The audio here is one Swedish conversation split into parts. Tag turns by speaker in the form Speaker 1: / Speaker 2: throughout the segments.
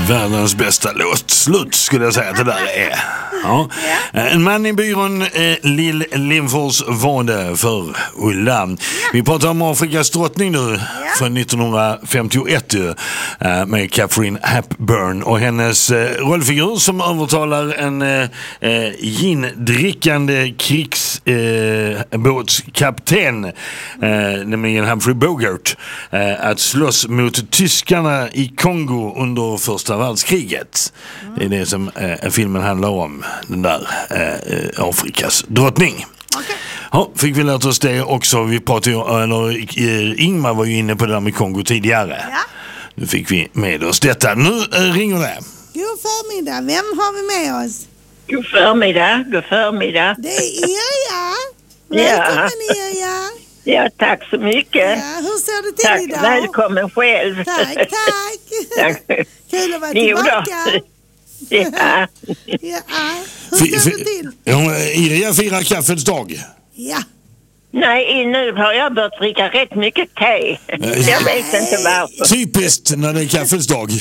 Speaker 1: Världens bästa låt. Slut skulle jag säga att det där är. Ja. En man i byrån Lill Lindfors var det för Ulla. Vi pratar om Afrikas drottning nu från 1951 med Catherine Hepburn och hennes rollfigur som övertalar en gindrickande krigsbåtskapten, nämligen Humphrey Bogart, att slåss mot tyskarna i Kongo under första världskriget. Det är det som filmen handlar om, den där Afrikas drottning.
Speaker 2: Okay.
Speaker 1: Ja, fick vi lärt oss det också. Vi pratade Ingmar var ju inne på det där med Kongo tidigare.
Speaker 2: Ja.
Speaker 1: Nu fick vi med oss detta. Nu ringer det.
Speaker 2: God förmiddag. Vem har vi med oss?
Speaker 3: God förmiddag, god förmiddag.
Speaker 2: Det är Irja. Välkommen Irja.
Speaker 3: Ja, tack så mycket.
Speaker 2: Ja, hur ser det till
Speaker 3: Tack,
Speaker 2: idag?
Speaker 3: välkommen själv.
Speaker 2: Tack.
Speaker 3: Tack.
Speaker 2: Kul att vara tillbaka.
Speaker 3: Ja.
Speaker 2: Ja, hur står det till?
Speaker 1: Irja firar kaffets dag.
Speaker 2: Ja.
Speaker 3: Nej, nu har jag börjat dricka rätt mycket te. Jag vet inte varför.
Speaker 1: Typiskt när det är kaffets dag.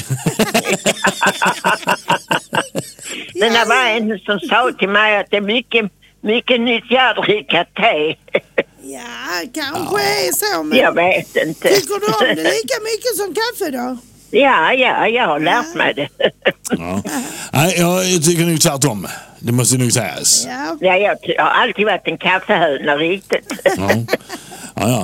Speaker 3: Men det var en som sa till mig att det är mycket nytt jag dricker te.
Speaker 2: Ja, kanske är så. Men
Speaker 3: Jag vet inte.
Speaker 2: tycker du om det lika mycket som kaffe då?
Speaker 3: Ja, jag har lärt mig det.
Speaker 1: Ja. Nej, jag tycker nog tvärtom. Det måste nog sägas.
Speaker 2: Ja.
Speaker 3: Ja, jag har alltid varit en kaffehöna riktigt.
Speaker 1: Ja,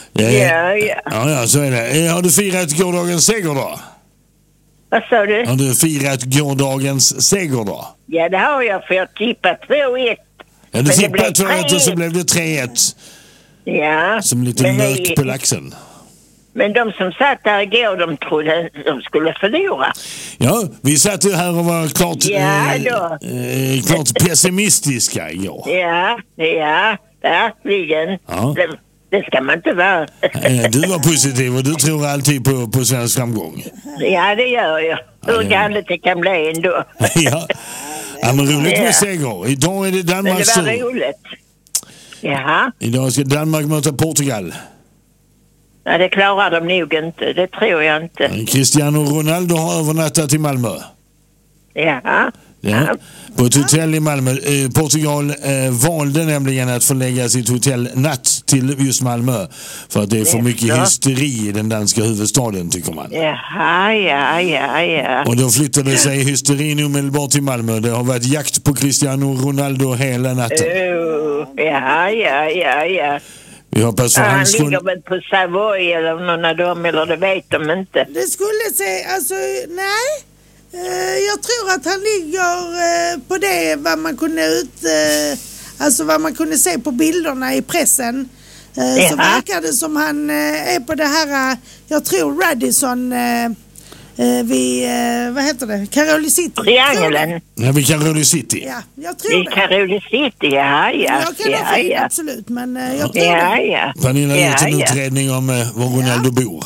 Speaker 1: så är det. Har du firat gårdagens seger då?
Speaker 3: Vad sa du?
Speaker 1: Har du firat gårdagens seger då?
Speaker 3: Ja, det har jag, för jag tippade 2-1.
Speaker 1: Ja, du tippade 2-1 och så blev det 3-1.
Speaker 3: Ja.
Speaker 1: Som lite mörk på laxen.
Speaker 3: Men de som satt där igår, de trodde de skulle förlora.
Speaker 1: Ja, vi satt ju här och var klart pessimistiska igår.
Speaker 3: Ja, verkligen.
Speaker 1: Ja.
Speaker 3: Det ska man inte vara.
Speaker 1: Du var positiv och du tror alltid på svensk framgång.
Speaker 3: Ja, det gör jag. Hur galet det kan bli ändå.
Speaker 1: Ja, men roligt med seger. Idag är det Danmarks tur.
Speaker 3: Men det var roligt. Jaha.
Speaker 1: Idag ska Danmark möta Portugal.
Speaker 3: Ja, det klarar de nog inte. Det tror jag inte.
Speaker 1: Cristiano Ronaldo har övernattat i Malmö.
Speaker 3: Jaha.
Speaker 1: Ja, på ett hotell i Malmö. Portugal valde nämligen att förlägga sitt hotell natt till just Malmö. För att det är för mycket hysteri i den danska huvudstaden, tycker man.
Speaker 3: Ja.
Speaker 1: Och då flyttade sig hysterin omedelbart till Malmö. Det har varit jakt på Cristiano Ronaldo hela natten.
Speaker 3: Ja.
Speaker 1: Vi hoppas för
Speaker 3: han
Speaker 1: hans
Speaker 3: ligger väl på Savoy eller någon av dem, eller det vet de inte.
Speaker 2: Det skulle säga, alltså nej. Jag tror att han ligger på det vad man kunde se på bilderna i pressen. Så verkar det som han är på det här, jag tror Radisson vid, vad heter det? Caroli City.
Speaker 3: Triangeln.
Speaker 1: Ja, vid Caroli City.
Speaker 2: Ja, jag tror det.
Speaker 3: Caroli City, ja.
Speaker 2: Jag kan ha fel, absolut, men jag tror det.
Speaker 1: Pernilla har gjort en utredning om var Ronaldo bor.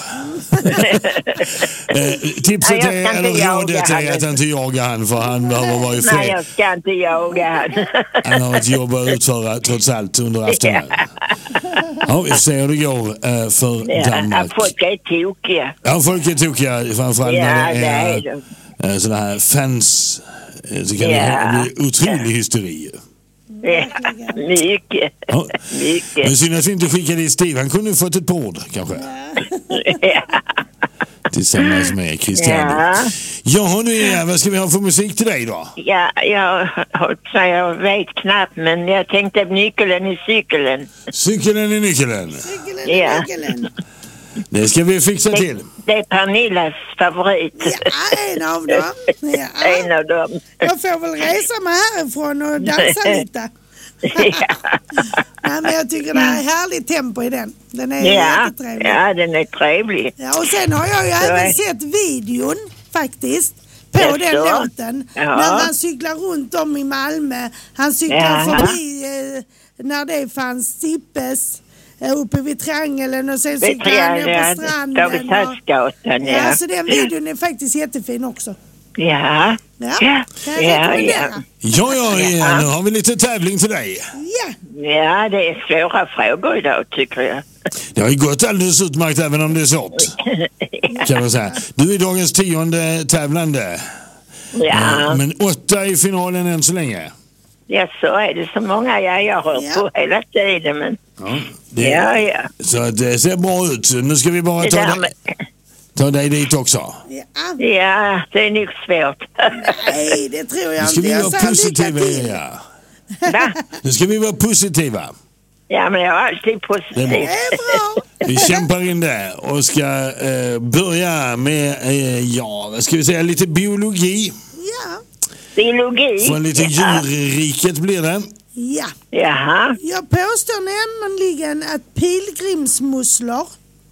Speaker 1: Tipset rådet är att inte jaga han, för han behöver vara i fred.
Speaker 3: Nej, jag ska inte jaga han.
Speaker 1: Han har ett jobb att utföra trots allt under aftonen. Ja, vi får se hur det går för Danmark.
Speaker 3: Folk är tokiga.
Speaker 1: Ja, folk är tokiga, framförallt när det är sådana här fans. Så kan det bli otrolig hysteri.
Speaker 3: Ja, mycket.
Speaker 1: Ja. Men synd att vi inte skickade i Steve. Han kunde fått ett på ord, kanske. Tillsammans med Cristiano. Ja, vad ska vi ha för musik till dig då?
Speaker 3: Ja, jag vet knappt, men jag tänkte nyckeln i cykeln.
Speaker 1: Cykeln i nyckeln?
Speaker 2: Cykeln i nyckeln.
Speaker 1: Det ska vi fixa till.
Speaker 3: Det är Pernillas favorit.
Speaker 2: Ja, en av dem. Ja.
Speaker 3: En av dem.
Speaker 2: Jag får väl resa mig härifrån och dansa lite. Nej, men jag tycker det är härligt tempo i den. Den är jättetrevlig.
Speaker 3: Ja, den är trevlig.
Speaker 2: Ja, och sen har jag ju även sett videon faktiskt på den låten. När han cyklar runt om i Malmö. Han cyklar förbi när det fanns Tippes uppe vid Triangeln och sen cyklar han ner på stranden. Ja, så den videon är faktiskt jättefin också.
Speaker 3: Ja.
Speaker 1: Nu har vi lite tävling till dig.
Speaker 2: Ja.
Speaker 3: Ja, det är svåra frågor idag, tycker jag.
Speaker 1: Det har ju gått alldeles utmärkt även om det är svårt. Kan man säga. Du är dagens 10:e tävlande.
Speaker 3: Ja.
Speaker 1: Men 8 i finalen än så länge.
Speaker 3: Ja, så är det så många jag hör på hela tiden. Men... Ja.
Speaker 1: Så det ser bra ut. Nu ska vi bara ta dig dit också.
Speaker 3: Ja, det är nog svårt.
Speaker 2: Nej, det tror jag
Speaker 1: inte. Nu ska vi vara positiva.
Speaker 3: Va?
Speaker 1: Nu ska vi vara positiva.
Speaker 3: Ja, men jag är alltid positiv.
Speaker 2: Det är bra.
Speaker 1: Vi kämpar in det och ska börja med, vad ska vi säga, lite biologi.
Speaker 2: Ja.
Speaker 3: Biologi?
Speaker 1: Från lite djurriket blir det.
Speaker 2: Ja.
Speaker 3: Jaha.
Speaker 2: Jag påstår nämligen att pilgrimsmusslor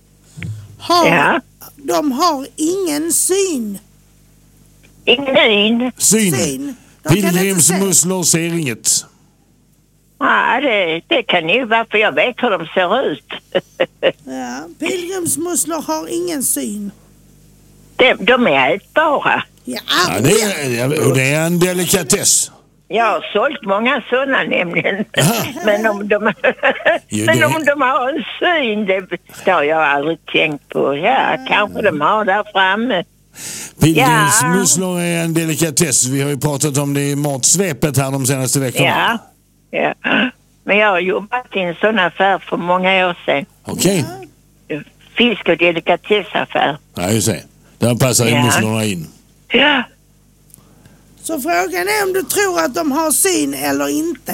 Speaker 2: de har ingen syn.
Speaker 3: Ingen
Speaker 1: syn? Pilgrimsmusslor ser inget.
Speaker 3: Ja, det kan ju vara för jag vet hur de ser ut.
Speaker 2: Ja, pilgrimsmusslor har ingen syn.
Speaker 3: De är ätbara.
Speaker 2: Ja,
Speaker 1: det är en delikatess.
Speaker 3: Jag har sålt många sådana nämligen. Men om de har en syn, det har jag aldrig tänkt på. Ja, kanske de har där framme.
Speaker 1: Pilgrimsmusslor är en delikatess. Vi har ju pratat om det i matsvepet här de senaste veckorna.
Speaker 3: Ja. Men jag har jobbat i en sån affär för många år sedan.
Speaker 1: Okej.
Speaker 3: Fisk- och delikatessaffär.
Speaker 1: Ja, just det. Där passar ju musslorna in.
Speaker 3: Ja.
Speaker 2: Så frågan är om du tror att de har syn eller inte.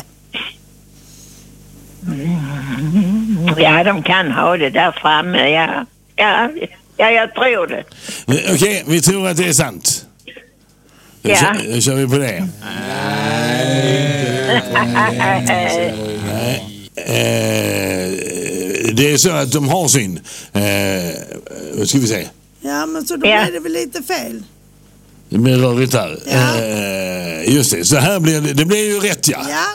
Speaker 3: Ja, de kan ha det där framme, ja. Ja, jag tror det.
Speaker 1: Okej, vi tror att det är sant.
Speaker 3: Ja.
Speaker 1: Då kör vi på det. Det är så att de har syn. Vad ska vi säga?
Speaker 2: Ja, men så då blir det väl lite fel.
Speaker 1: Det blir rörigt här.
Speaker 2: Ja.
Speaker 1: Just det, så här blir det blir ju rätt, ja.
Speaker 2: Ja.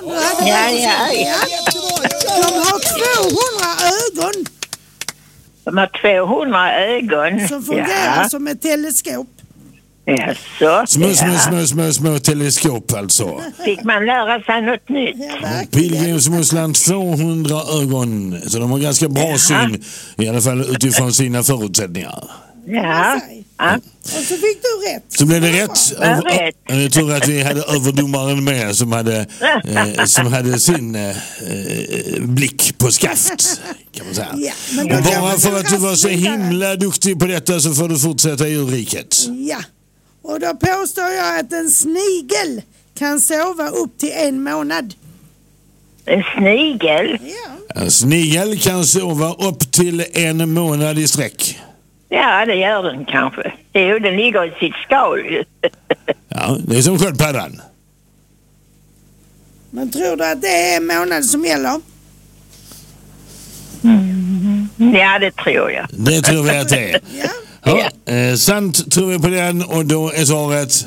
Speaker 2: De har 200 ögon.
Speaker 3: De har 200 ögon.
Speaker 2: Som fungerar som ett teleskop.
Speaker 3: Ja, så.
Speaker 1: Små teleskop alltså.
Speaker 3: Fick man lära sig något nytt?
Speaker 1: Pilgrimsmusslan 200 ögon. Så de har ganska bra syn. I alla fall utifrån sina förutsättningar.
Speaker 3: Ja.
Speaker 2: Och så fick du rätt.
Speaker 1: Så blev det rätt. Jag tror att vi hade överdomaren med som hade sin blick på skaft, kan man säga.
Speaker 2: Ja,
Speaker 1: och bara för att du var så himla duktig på detta så får du fortsätta i djurriket.
Speaker 2: Ja, och då påstår jag att en snigel kan sova upp till 1 månad.
Speaker 3: En snigel?
Speaker 2: Ja.
Speaker 1: En snigel kan sova upp till 1 månad i sträck.
Speaker 3: Ja, det gör den kanske. Det är ju den ligger i sitt skal.
Speaker 1: Ja, det är som sköldpaddan.
Speaker 2: Men tror du att det är 1 månad som gäller?
Speaker 3: Ja, det tror jag.
Speaker 1: Det tror vi att det är. Ja. Sant tror vi på den och då är svaret...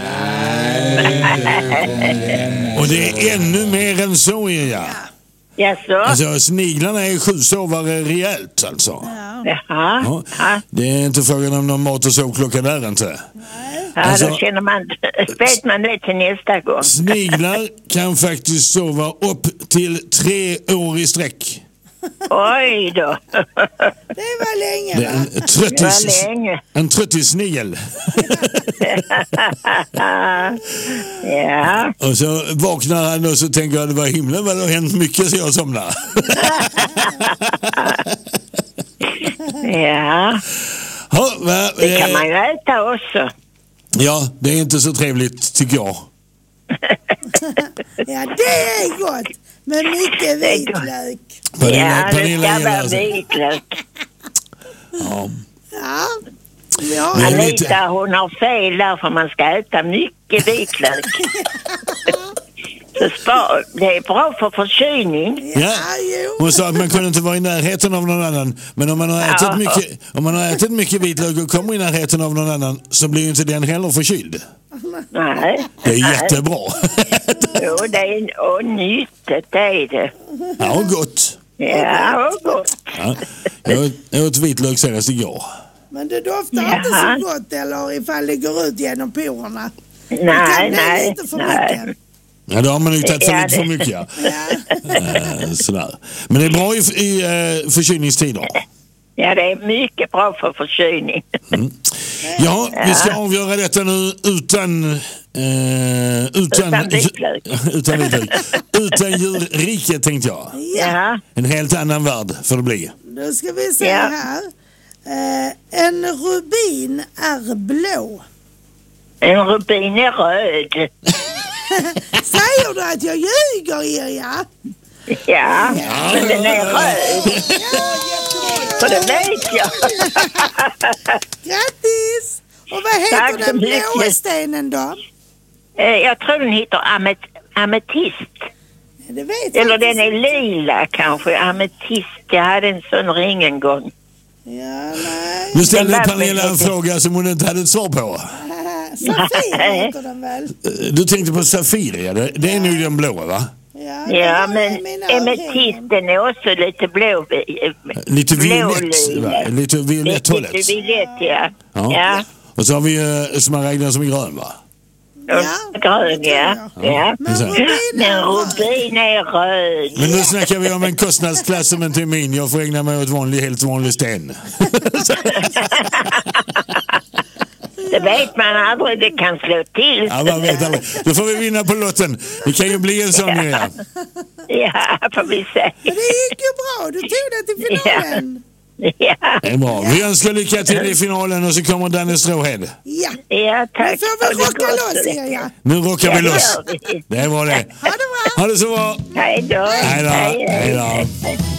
Speaker 1: Och det är ännu mer än så, ja.
Speaker 3: Jaså?
Speaker 1: Alltså sniglarna är 7-sovare rejält alltså.
Speaker 3: Jaha.
Speaker 1: Ja. Det är inte frågan om någon mat- och sovklocka där inte.
Speaker 3: Ja, alltså, då vet man det till nästa gång.
Speaker 1: Sniglar kan faktiskt sova upp till 3 år i sträck.
Speaker 3: Oj då.
Speaker 2: Det var länge, va?
Speaker 1: En tröttissnigel.
Speaker 3: Ja.
Speaker 1: Och så vaknar han och så tänker jag det var himlen vad det har hänt mycket så jag somnar.
Speaker 3: Ja. Det kan man ju äta också.
Speaker 1: Ja, det är inte så trevligt tycker jag.
Speaker 2: Ja, det är gott. Med mycket vitlök.
Speaker 3: Ja, det ska vara vitlök.
Speaker 2: Ja.
Speaker 3: Anita, hon har fel där för man ska äta mycket vitlök. Det är bra för förkylning.
Speaker 1: Ja, hon sa att man kunde inte vara i närheten av någon annan. Men om man har ätit mycket vitlök och kommer i närheten av någon annan så blir ju inte den heller förkyld.
Speaker 3: Nej.
Speaker 1: Det är jättebra.
Speaker 3: Jo, det är nyttigt, det är det.
Speaker 1: Ja, och gott.
Speaker 3: Ja, och gott.
Speaker 1: Ja, jag åt vitlök senast igår.
Speaker 2: Men det doftar inte så gott eller ifall det går ut genom porerna.
Speaker 3: Nej.
Speaker 1: Ja, då har man ju tagit för lite för mycket. Ja. Sådär. Men det är bra i förkylningstider.
Speaker 3: Ja, det är mycket bra för förkylning.
Speaker 1: Ja, vi ska avgöra detta nu utan vitlök. Utan djurriket, tänkte jag.
Speaker 3: Ja.
Speaker 1: En helt annan värld får det bli.
Speaker 2: Då ska vi se här. En rubin är blå.
Speaker 3: En rubin är röd.
Speaker 2: Säger du att jag ljuger, Irja?
Speaker 3: Ja, men den är röd. För det vet jag.
Speaker 2: Grattis! Och vad heter den blåa stenen då?
Speaker 3: Jag tror den heter ametist.
Speaker 2: Det vet
Speaker 3: eller den är lila kanske. Ametist, jag hade en sån ring en gång.
Speaker 2: Ja, nej.
Speaker 1: Nu ställde Pernilla en fråga som hon inte hade ett svar på.
Speaker 2: Safir heter den väl?
Speaker 1: Du tänkte på Safir, ja. Det är nog den blåa, va?
Speaker 3: Ja, men ametisten är också lite blå.
Speaker 1: Lite violett, va? Lite violett-hållet.
Speaker 3: Lite violett, ja.
Speaker 1: Och så har vi smaragden som är grön, va?
Speaker 3: Ja, grön, ja. Men rubin är röd.
Speaker 1: Men nu snackar vi om en kostnadsklass som inte är min. Jag får ägna mig åt helt vanlig sten.
Speaker 3: Det vet man aldrig, det kan slå till.
Speaker 1: Ja, man vet aldrig. Då får vi vinna på lotten. Det kan ju bli en sån grej.
Speaker 3: Ja, får vi säga.
Speaker 2: Men det gick ju bra, du tog det till finalen.
Speaker 3: Ja.
Speaker 1: Det är bra. Vi önskar lycka till i finalen och så kommer Danne Stråhed.
Speaker 3: Ja, tack.
Speaker 2: Nu får vi rocka loss, Irja.
Speaker 1: Nu rockar vi loss. Det är bra det.
Speaker 2: Ha det bra.
Speaker 1: Ha det så bra.
Speaker 3: Hej då.
Speaker 1: Hej då.